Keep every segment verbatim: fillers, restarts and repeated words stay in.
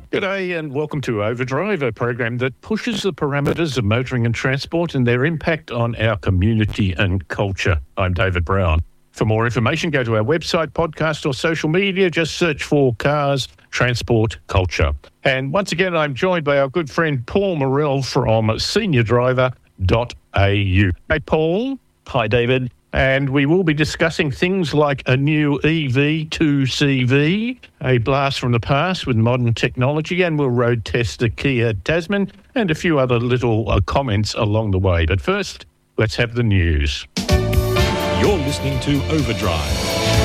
G'day and welcome to Overdrive, a program that pushes the parameters of motoring and transport and their impact on our community and culture. I'm David Brown. For more information, go to our website, podcast or social media. Just search for Cars, Transport, Culture. And once again, I'm joined by our good friend Paul Morrell from senior driver dot a u. Hey, Paul. Hi, David. And we will be discussing things like a new E V two C V, a blast from the past with modern technology, and we'll road test the Kia Tasman and a few other little uh, comments along the way. But first, let's have the news. You're listening to Overdrive.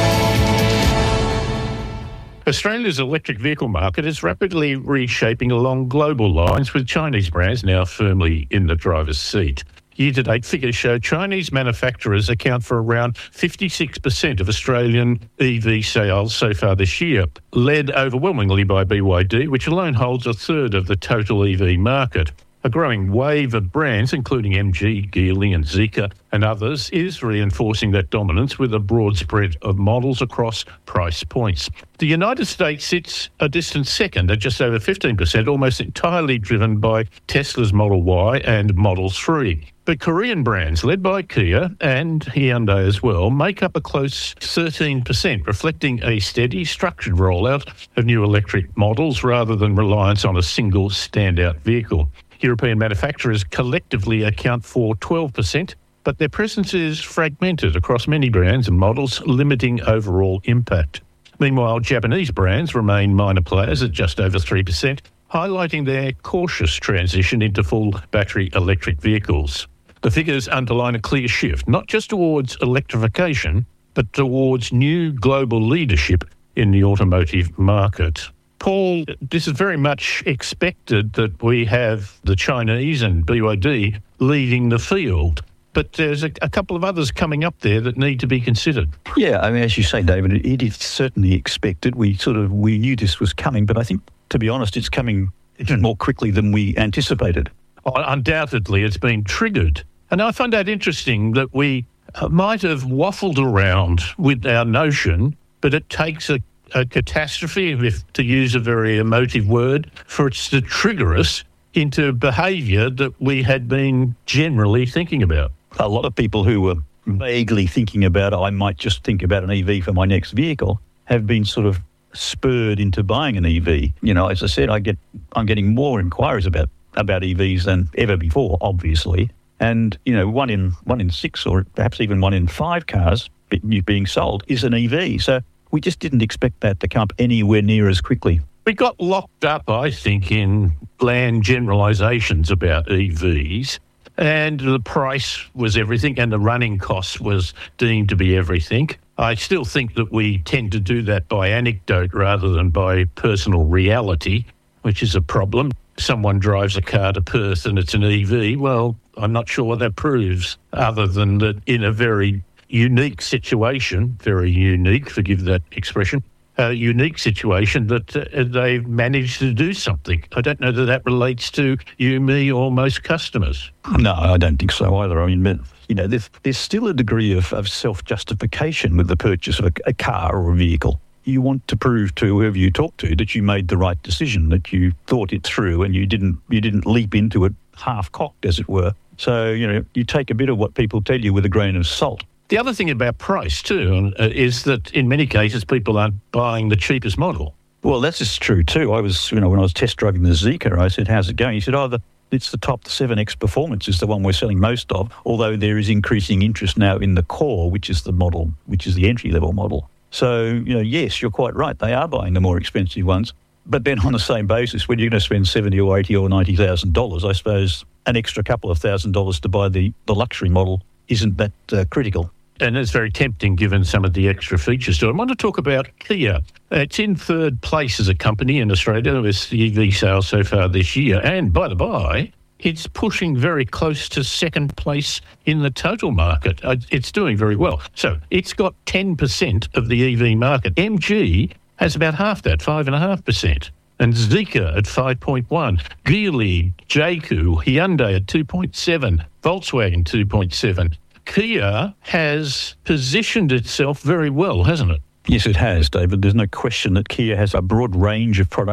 Australia's electric vehicle market is rapidly reshaping along global lines, with Chinese brands now firmly in the driver's seat. Year-to-date figures show Chinese manufacturers account for around fifty-six percent of Australian E V sales so far this year, led overwhelmingly by B Y D, which alone holds a third of the total E V market. A growing wave of brands, including M G, Geely and Zeekr and others, is reinforcing that dominance with a broad spread of models across price points. The United States sits a distant second at just over fifteen percent, almost entirely driven by Tesla's Model Y and Model three. But Korean brands, led by Kia and Hyundai as well, make up a close thirteen percent, reflecting a steady, structured rollout of new electric models rather than reliance on a single standout vehicle. European manufacturers collectively account for twelve percent, but their presence is fragmented across many brands and models, limiting overall impact. Meanwhile, Japanese brands remain minor players at just over three percent, highlighting their cautious transition into full battery electric vehicles. The figures underline a clear shift, not just towards electrification, but towards new global leadership in the automotive market. Paul, this is very much expected that we have the Chinese and B Y D leading the field, but there's a, a couple of others coming up there that need to be considered. Yeah, I mean, as you say, David, it is certainly expected. We sort of, we knew this was coming, but I think, to be honest, it's coming more quickly than we anticipated. Oh, undoubtedly, it's been triggered. And I find that interesting that we might have waffled around with our notion, but it takes a a catastrophe, if to use a very emotive word, for it to trigger us into behaviour that we had been generally thinking about. A lot of people who were vaguely thinking about, I might just think about an E V for my next vehicle, have been sort of spurred into buying an E V. You know, as I said, I get, I'm getting more inquiries about, about E Vs than ever before, obviously. And, you know, one in one in six or perhaps even one in five cars being sold is an E V. So we just didn't expect that to come up anywhere near as quickly. We got locked up, I think, in bland generalisations about E Vs, and the price was everything and the running cost was deemed to be everything. I still think that we tend to do that by anecdote rather than by personal reality, which is a problem. Someone drives a car to Perth and it's an E V. Well, I'm not sure what that proves, other than that in a very unique situation, very unique, forgive that expression, a unique situation that uh, they've managed to do something. I don't know that that relates to you, me, or most customers. No, I don't think so either. I mean, you know, there's, there's still a degree of, of self-justification with the purchase of a, a car or a vehicle. You want to prove to whoever you talk to that you made the right decision, that you thought it through and you didn't you didn't leap into it half-cocked, as it were. So, you know, you take a bit of what people tell you with a grain of salt. The other thing about price, too, uh, is that in many cases people aren't buying the cheapest model. Well, that's just true, too. I was, you know, when I was test driving the Zeekr, I said, how's it going? He said, oh, the, it's the top, the seven X Performance is the one we're selling most of, although there is increasing interest now in the Core, which is the model, which is the entry-level model. So, you know, yes, you're quite right. They are buying the more expensive ones. But then on the same basis, when you're going to spend seventy or eighty or ninety thousand dollars, I suppose an extra couple of thousand dollars to buy the, the luxury model isn't that uh, critical. And it's very tempting given some of the extra features to it. I want to talk about Kia. It's in third place as a company in Australia with E V sales so far this year. And by the by, it's pushing very close to second place in the total market. It's doing very well. So it's got ten percent of the E V market. M G has about half that, five point five percent. And Zeekr at five point one. Geely, J Q, Hyundai at two point seven. Volkswagen two point seven. Kia has positioned itself very well, hasn't it? Yes, it has, David. There's no question that Kia has a broad range of products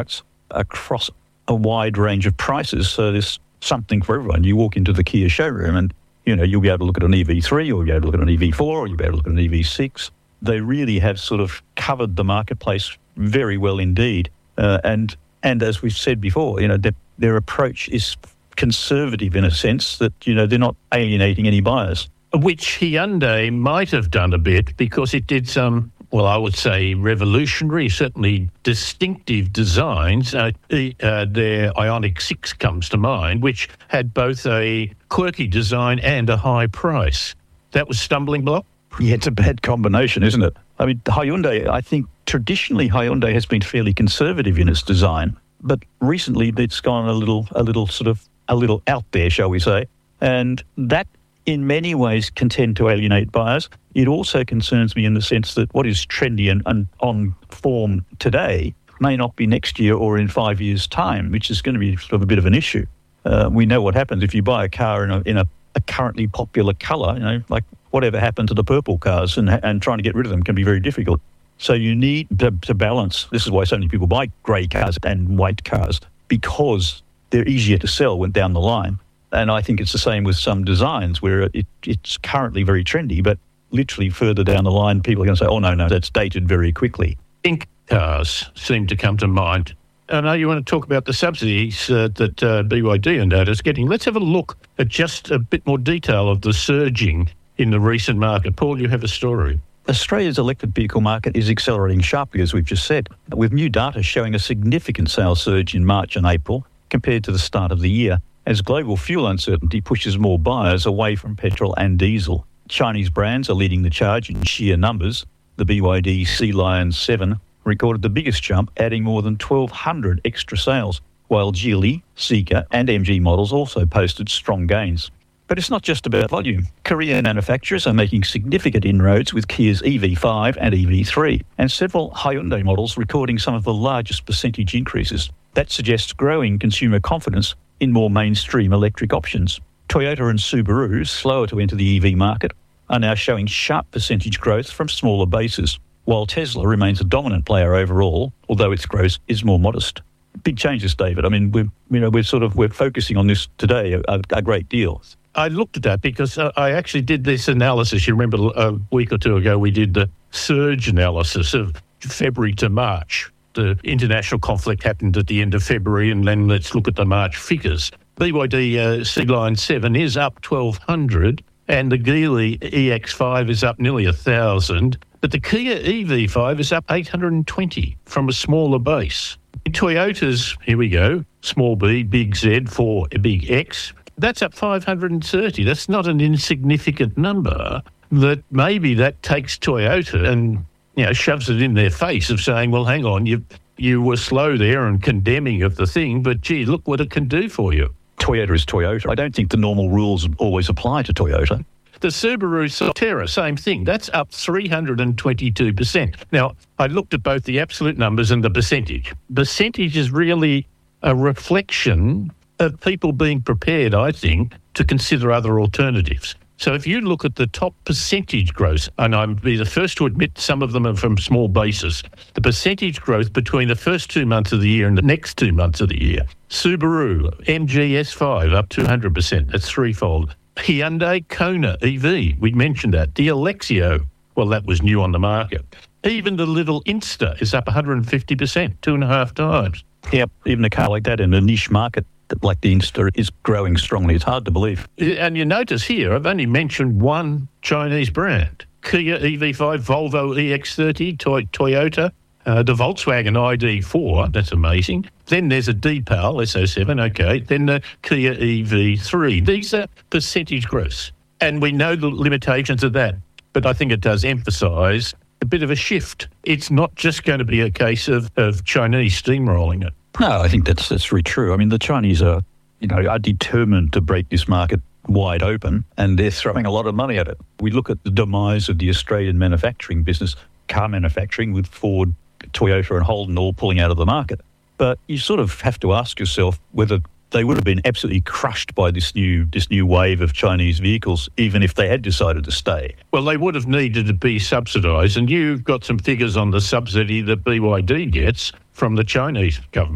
across a wide range of prices. So there's something for everyone. You walk into the Kia showroom and, you know, you'll be able to look at an E V three, or you'll be able to look at an E V four, or you'll be able to look at an E V six. They really have sort of covered the marketplace very well indeed. Uh, and and as we've said before, you know, their, their approach is conservative in a sense that, you know, they're not alienating any buyers. Which Hyundai might have done a bit because it did some, well, I would say revolutionary, certainly distinctive designs. Uh, uh, their Ioniq six comes to mind, which had both a quirky design and a high price. That was stumbling block? Yeah, it's a bad combination, isn't it? I mean, Hyundai, I think traditionally Hyundai has been fairly conservative in its design, but recently it's gone a little, a little sort of, a little out there, shall we say, and that in many ways can tend to alienate buyers. It also concerns me in the sense that what is trendy and, and on form today may not be next year or in five years' time, which is going to be sort of a bit of an issue. Uh, we know what happens if you buy a car in a, in a, a currently popular colour, you know, like whatever happened to the purple cars, and, and trying to get rid of them can be very difficult. So you need to, to balance. This is why so many people buy grey cars and white cars, because they're easier to sell when down the line. And I think it's the same with some designs where it, it's currently very trendy, but literally further down the line, people are going to say, oh, no, no, that's dated very quickly. Pink cars seem to come to mind. I know you want to talk about the subsidies uh, that uh, B Y D and that is getting. Let's have a look at just a bit more detail of the surging in the recent market. Paul, you have a story. Australia's electric vehicle market is accelerating sharply, as we've just said, with new data showing a significant sales surge in March and April compared to the start of the year, as global fuel uncertainty pushes more buyers away from petrol and diesel. Chinese brands are leading the charge in sheer numbers. The B Y D Sea Lion seven recorded the biggest jump, adding more than twelve hundred extra sales, while Geely, Zeekr and M G models also posted strong gains. But it's not just about volume. Korean manufacturers are making significant inroads with Kia's E V five and E V three, and several Hyundai models recording some of the largest percentage increases. That suggests growing consumer confidence in more mainstream electric options. Toyota and Subaru, slower to enter the E V market, are now showing sharp percentage growth from smaller bases, while Tesla remains a dominant player overall, although its growth is more modest. Big changes, David. I mean, we're, you know, we're sort of, we're focusing on this today a, a great deal. I looked at that because I actually did this analysis. You remember a week or two ago we did the surge analysis of February to March. The international conflict happened at the end of February, and then let's look at the March figures. B Y D uh, Sea Lion seven is up twelve hundred, and the Geely E X five is up nearly one thousand, but the Kia E V five is up eight hundred twenty from a smaller base. Toyota's, here we go, small b, big Z, four, big X, that's up five hundred thirty. That's not an insignificant number. That maybe that takes Toyota and, you know, shoves it in their face of saying, well, hang on, you you were slow there and condemning of the thing, but gee, look what it can do for you. Toyota is Toyota. I don't think the normal rules always apply to Toyota. The Subaru Solterra, same thing. That's up three hundred twenty-two percent. Now, I looked at both the absolute numbers and the percentage. Percentage is really a reflection of people being prepared, I think, to consider other alternatives. So if you look at the top percentage growth, and I'd be the first to admit some of them are from small bases, the percentage growth between the first two months of the year and the next two months of the year. Subaru, M G S five, up two hundred percent. That's threefold. Hyundai Kona E V, we mentioned that. The Alexio, well, that was new on the market. Even the little Insta is up one hundred fifty percent, two and a half times. Yep, even a car like that in a niche market like the Insta is growing strongly. It's hard to believe. And you notice here, I've only mentioned one Chinese brand. Kia E V five, Volvo E X thirty, Toy- Toyota, uh, the Volkswagen I D four, that's amazing. Then there's a D-PAL, S O seven, okay. Then the Kia E V three. These are percentage growths. And we know the limitations of that. But I think it does emphasise a bit of a shift. It's not just going to be a case of, of Chinese steamrolling it. No, I think that's that's very true. I mean, the Chinese are, you know, are determined to break this market wide open, and they're throwing a lot of money at it. We look at the demise of the Australian manufacturing business, car manufacturing, with Ford, Toyota and Holden all pulling out of the market. But you sort of have to ask yourself whether they would have been absolutely crushed by this new this new wave of Chinese vehicles, even if they had decided to stay. Well, they would have needed to be subsidised, and you've got some figures on the subsidy that B Y D gets from the Chinese government.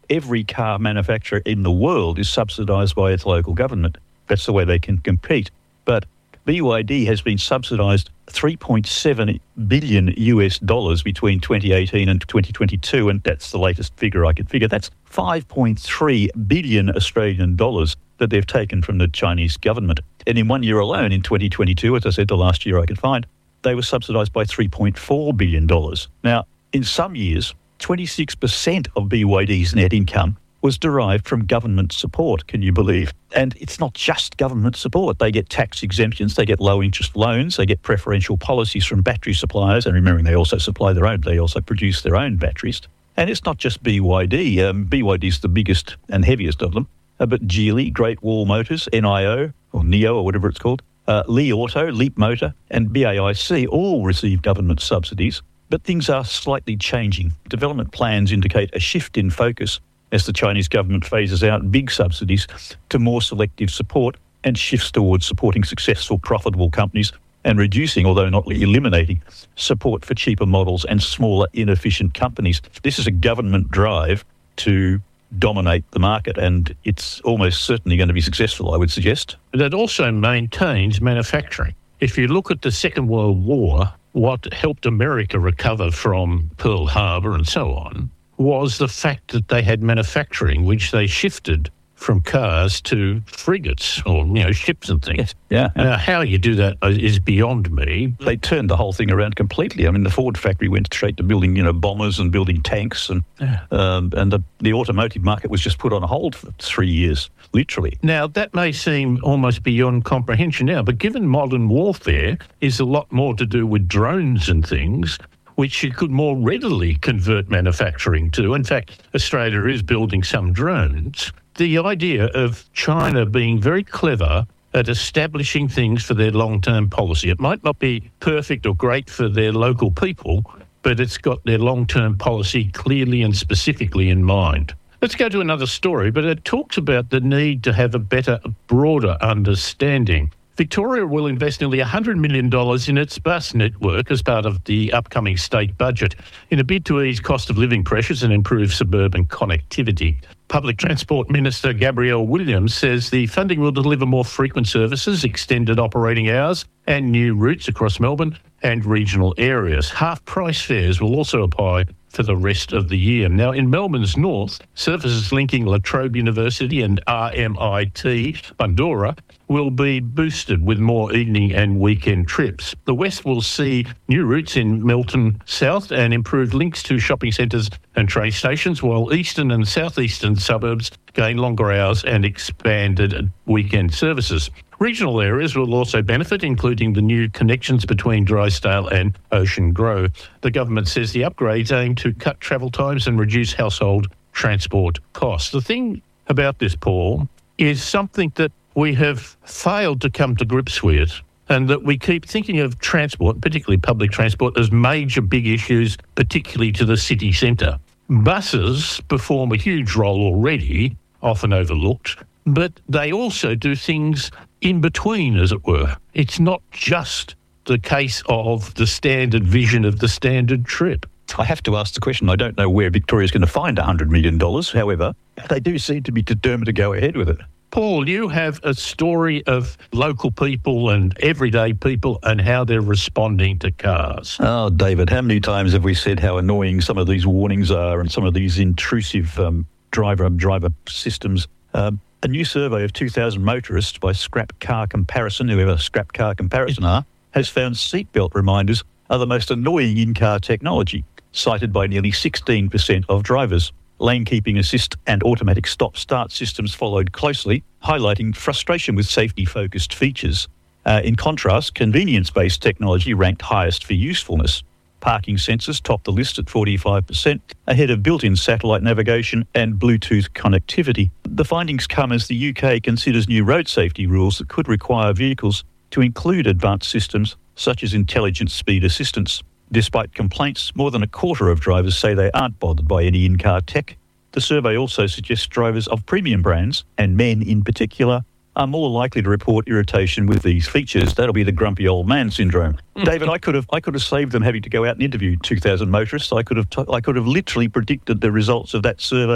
every car manufacturer in the world is subsidised by its local government. That's the way they can compete. But B Y D has been subsidised three point seven billion U S dollars between twenty eighteen and twenty twenty-two, and that's the latest figure I could figure. That's five point three billion Australian dollars that they've taken from the Chinese government. And in one year alone, in twenty twenty-two, as I said, the last year I could find, they were subsidised by three point four billion dollars. Now, in some years, twenty-six percent of B Y D's net income was derived from government support, can you believe? And it's not just government support. They get tax exemptions, they get low-interest loans, they get preferential policies from battery suppliers, and remembering they also supply their own, they also produce their own batteries. And it's not just B Y D. Um, B Y D's the biggest and heaviest of them, uh, but Geely, Great Wall Motors, N I O, or NIO, or whatever it's called, uh, Li Auto, Leap Motor, and B A I C all receive government subsidies. But things are slightly changing. Development plans indicate a shift in focus as the Chinese government phases out big subsidies to more selective support and shifts towards supporting successful, profitable companies and reducing, although not eliminating, support for cheaper models and smaller, inefficient companies. This is a government drive to dominate the market, and it's almost certainly going to be successful, I would suggest. But it also maintains manufacturing. If you look at the Second World War, what helped America recover from Pearl Harbor and so on was the fact that they had manufacturing, which they shifted from cars to frigates or, you know, ships and things. Yeah. Now, how you do that is beyond me. They turned the whole thing around completely. I mean, the Ford factory went straight to building, you know, bombers and building tanks, and Yeah. um, and the, the automotive market was just put on hold for three years, literally. Now, that may seem almost beyond comprehension now, but given modern warfare is a lot more to do with drones and things, which you could more readily convert manufacturing to. In fact, Australia is building some drones. The idea of China being very clever at establishing things for their long-term policy. It might not be perfect or great for their local people, but it's got their long-term policy clearly and specifically in mind. Let's go to another story, but it talks about the need to have a better, broader understanding. Victoria will invest nearly one hundred million dollars in its bus network as part of the upcoming state budget in a bid to ease cost of living pressures and improve suburban connectivity. Public Transport Minister Gabrielle Williams says the funding will deliver more frequent services, extended operating hours and new routes across Melbourne and regional areas. Half-price fares will also apply for the rest of the year. Now, in Melbourne's north, services linking La Trobe University and R M I T, Bundoora, will be boosted with more evening and weekend trips. The west will see new routes in Melton South and improved links to shopping centres and train stations, while eastern and southeastern suburbs gain longer hours and expanded weekend services. Regional areas will also benefit, including the new connections between Drysdale and Ocean Grove. The government says the upgrades aim to cut travel times and reduce household transport costs. The thing about this, Paul, is something that we have failed to come to grips with, and that we keep thinking of transport, particularly public transport, as major big issues, particularly to the city centre. Buses perform a huge role already, often overlooked, but they also do things in between, as it were. It's not just the case of the standard vision of the standard trip. I have to ask the question. I don't know where Victoria's going to find one hundred million dollars. However, they do seem to be determined to go ahead with it. Paul, you have a story of local people and everyday people and how they're responding to cars. Oh, David, how many times have we said how annoying some of these warnings are and some of these intrusive um, driver driver systems? Um, a new survey of two thousand motorists by Scrap Car Comparison, whoever Scrap Car Comparison are, has found seatbelt reminders are the most annoying in-car technology, cited by nearly sixteen percent of drivers. Lane keeping assist and automatic stop-start systems followed closely, highlighting frustration with safety-focused features. Uh, in contrast, convenience-based technology ranked highest for usefulness. Parking sensors topped the list at forty-five percent, ahead of built-in satellite navigation and Bluetooth connectivity. The findings come as the U K considers new road safety rules that could require vehicles to include advanced systems such as intelligent speed assistance. Despite complaints, more than a quarter of drivers say they aren't bothered by any in-car tech. The survey also suggests drivers of premium brands, and men in particular, are more likely to report irritation with these features. That'll be the grumpy old man syndrome. David, I could have I could have saved them having to go out and interview two thousand motorists. I could have t- I could have literally predicted the results of that survey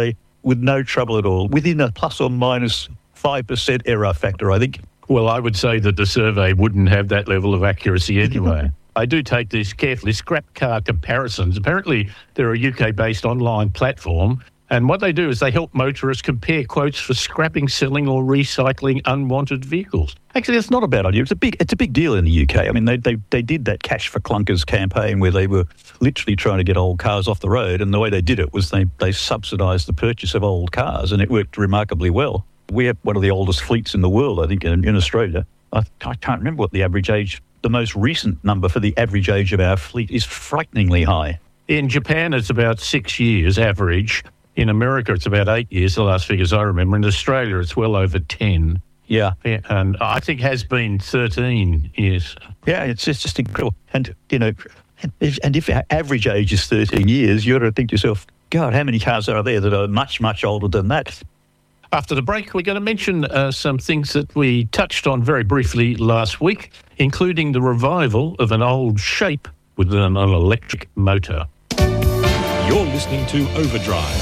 with no trouble at all, within a plus or minus five percent error factor, I think. Well, I would say that the survey wouldn't have that level of accuracy anyway. I do take this carefully. Scrap Car Comparisons. Apparently, they're a U K-based online platform, and what they do is they help motorists compare quotes for scrapping, selling or recycling unwanted vehicles. Actually, that's not a bad idea. It's a big, it's a big deal in the U K. I mean, they, they they did that Cash for Clunkers campaign where they were literally trying to get old cars off the road, and the way they did it was they, they subsidised the purchase of old cars, and it worked remarkably well. We have one of the oldest fleets in the world, I think, in, in Australia. I, I can't remember what the average age, the most recent number for the average age of our fleet is frighteningly high. In Japan, it's about six years average. In America, it's about eight years, the last figures I remember. In Australia, it's well over ten. Yeah. yeah and I think has been thirteen years. Yeah, it's, it's just incredible. And, you know, and if, and if our average age is thirteen years, you ought to think to yourself, God, how many cars are there that are much, much older than that? After the break, we're going to mention uh, some things that we touched on very briefly last week, including the revival of an old shape with an, an electric motor. You're listening to Overdrive.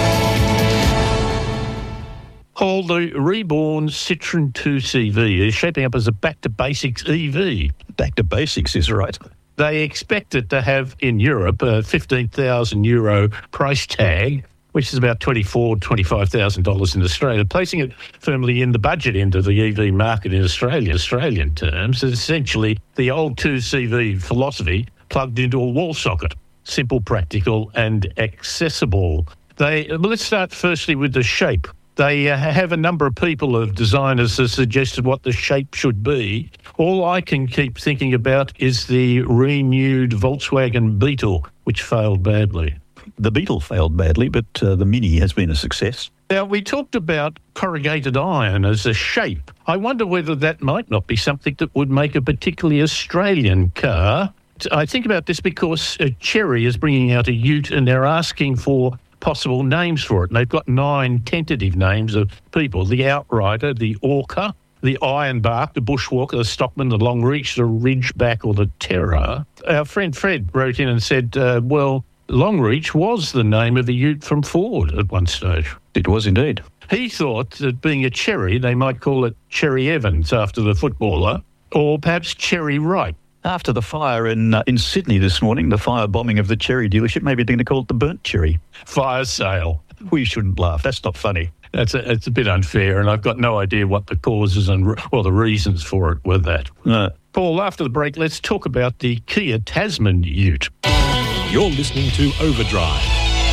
Paul, the reborn Citroen two C V is shaping up as a back-to-basics E V. Back to basics is right. They expect it to have, in Europe, a fifteen thousand euro price tag, which is about twenty-four thousand dollars, twenty-five thousand dollars in Australia, placing it firmly in the budget end of the E V market in Australia, Australian terms. It's essentially the old two C V philosophy plugged into a wall socket. Simple, practical and accessible. They well, let's start firstly with the shape. They uh, have a number of people, of designers, that suggested what the shape should be. All I can keep thinking about is the renewed Volkswagen Beetle, which failed badly. The Beetle failed badly, but uh, the Mini has been a success. Now, we talked about corrugated iron as a shape. I wonder whether that might not be something that would make a particularly Australian car. I think about this because uh, Chery is bringing out a ute and they're asking for possible names for it. And they've got nine tentative names of people: the Outrider, the Orca, the Ironbark, the Bushwalker, the Stockman, the Longreach, the Ridgeback or the Terror. Our friend Fred wrote in and said, uh, well, Longreach was the name of a ute from Ford at one stage. It was indeed. He thought that being a Cherry, they might call it Cherry Evans after the footballer, or perhaps Cherry Wright. After the fire in uh, in Sydney this morning, the fire bombing of the Cherry dealership, maybe they're going to call it the burnt Cherry. Fire sale. We shouldn't laugh. That's not funny. That's a, it's a bit unfair, and I've got no idea what the causes and re- or the reasons for it were that. No. Paul, after the break, let's talk about the Kia Tasman ute. You're listening to Overdrive.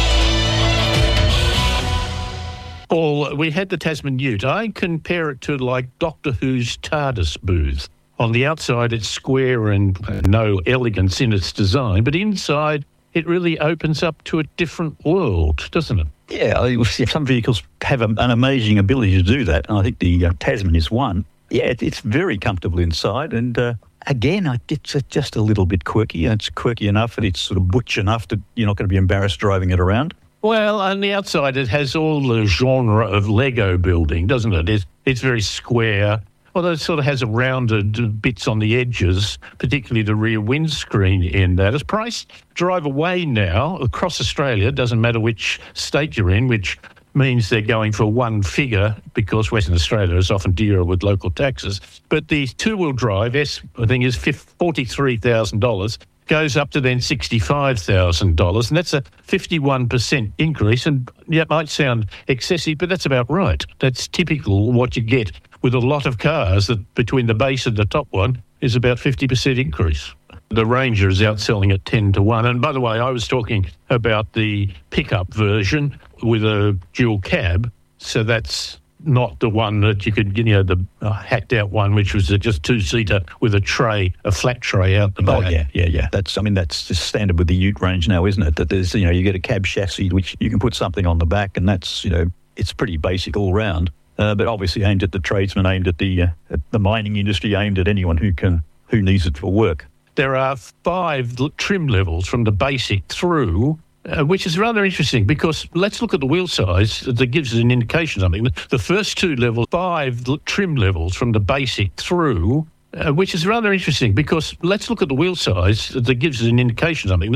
Paul, we had the Tasman ute. I compare it to like Doctor Who's TARDIS booth. On the outside, it's square and uh, no elegance in its design, but inside, it really opens up to a different world, doesn't it? Yeah, I- some vehicles have a, an amazing ability to do that, and I think the uh, Tasman is one. Yeah, it, it's very comfortable inside, and uh, again, I- it's uh, just a little bit quirky. It's quirky enough, and it's sort of butch enough that you're not going to be embarrassed driving it around. Well, on the outside, it has all the genre of Lego building, doesn't it? It's, it's very square. Although it sort of has a rounded bits on the edges, particularly the rear windscreen in that. It's priced drive away now across Australia, doesn't matter which state you're in, which means they're going for one figure because Western Australia is often dearer with local taxes. But the two-wheel drive, S, I think, is forty-three thousand dollars, goes up to then sixty-five thousand dollars, and that's a fifty-one percent increase. And yeah, it might sound excessive, but that's about right. That's typical what you get with a lot of cars, that between the base and the top one is about fifty percent increase. The Ranger is outselling at ten to one. And by the way, I was talking about the pickup version with a dual cab, so that's not the one that you could, you know, the uh, hacked out one, which was a just two-seater with a tray, a flat tray out the back. Oh, yeah, yeah, yeah. That's, I mean, that's just standard with the ute range now, isn't it? That there's, you know, you get a cab chassis, which you can put something on the back, and that's, you know, it's pretty basic all round. Uh, but obviously aimed at the tradesman, aimed at the uh, at the mining industry, aimed at anyone who can who needs it for work. There are five l- trim levels from the basic through, uh, which is rather interesting because let's look at the wheel size. That gives us an indication of something. The, the first two levels, five l- trim levels from the basic through, uh, which is rather interesting because let's look at the wheel size. That gives us an indication of something.